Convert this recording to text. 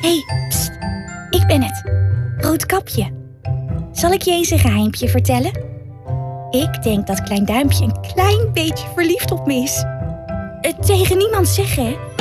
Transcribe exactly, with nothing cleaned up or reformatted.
Hé, hey, pst, ik ben het. Roodkapje. Zal ik je eens een geheimpje vertellen? Ik denk dat Klein Duimpje een klein beetje verliefd op me is. Uh, tegen niemand zeggen, hè?